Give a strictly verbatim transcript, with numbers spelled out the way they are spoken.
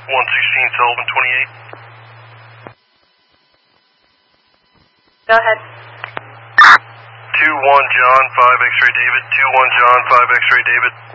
one sixteen Sullivan twenty-eight. Go ahead. two one John, five X-ray David. two one John, five X-ray David.